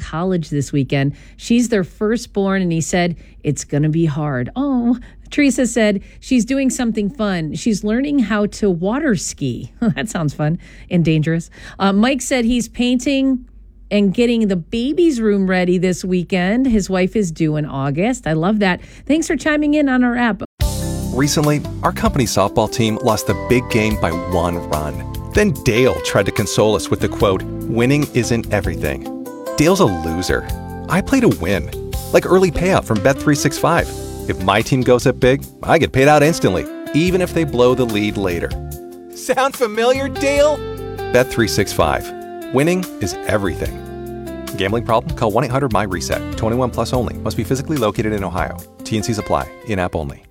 college this weekend. She's their firstborn, and he said it's going to be hard. Oh, Teresa said she's doing something fun. She's learning how to water ski. That sounds fun and dangerous. Mike said he's painting and getting the baby's room ready this weekend. His wife is due in August. I love that. Thanks for chiming in on our app. Recently, our company softball team lost a big game by 1 run. Then Dale tried to console us with the quote, "Winning isn't everything." Dale's a loser. I play to win. Like early payout from Bet365. If my team goes up big, I get paid out instantly, even if they blow the lead later. Sound familiar, Dale? Bet365. Winning is everything. Gambling problem? Call 1-800-MY-RESET. 21 plus only. Must be physically located in Ohio. T&Cs apply. In-app only.